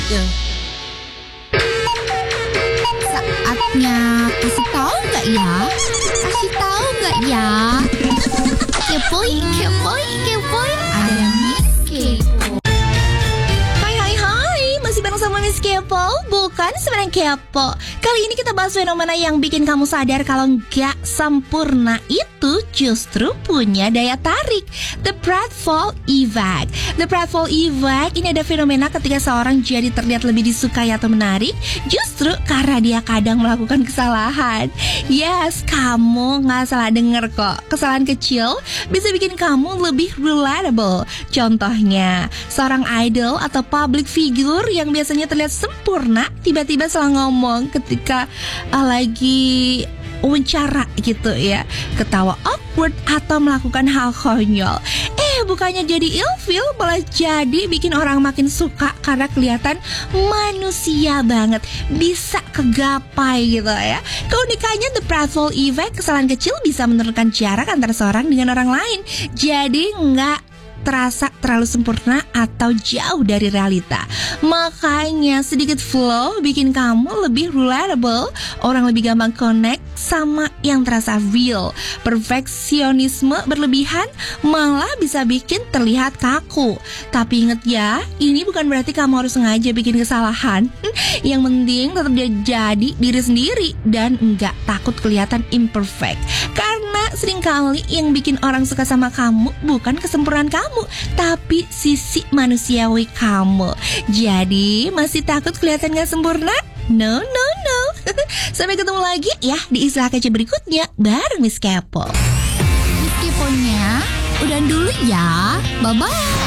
gitu. Saatnya kasih tahu nggak ya? Kasih tahu nggak ya? Kepoy, kepoy, kepoy. Ada Miss Kepo. Hai, masih bareng sama Miss Kepo, bukan sebenarnya kepo. Kali ini kita bahas fenomena yang bikin kamu sadar kalau nggak sempurna itu justru punya daya tarik. The pratfall effect. The pratfall effect ini ada fenomena ketika seorang jadi terlihat lebih disukai atau menarik justru karena dia kadang melakukan kesalahan. Yes, kamu nggak salah denger kok. Kesalahan kecil bisa bikin kamu lebih relatable. Contohnya, seorang idol atau public figure yang biasanya terlihat sempurna tiba-tiba salah ngomong ketika lagi wawancara gitu ya, ketawa awkward atau melakukan hal konyol. Bukannya jadi ilfeel, malah jadi bikin orang makin suka karena kelihatan manusia banget, bisa kegapai gitu ya. Keunikannya the pratfall effect, kesalahan kecil bisa menurunkan jarak antara seorang dengan orang lain. Jadi nggak terasa terlalu sempurna atau jauh dari realita. Makanya sedikit flow bikin kamu lebih relatable. Orang lebih gampang connect sama yang terasa real. Perfeksionisme berlebihan malah bisa bikin terlihat kaku. Tapi inget ya, ini bukan berarti kamu harus sengaja bikin kesalahan. Yang penting tetap dia jadi diri sendiri dan nggak takut kelihatan imperfect. Karena seringkali yang bikin orang suka sama kamu bukan kesempurnaan kamu, tapi sisi manusiawi kamu. Jadi masih takut kelihatan gak sempurna? No. Sampai ketemu lagi ya di Istilah Kece berikutnya bareng Miss Kepo. Miss Keponya udah dulu ya. Bye-bye.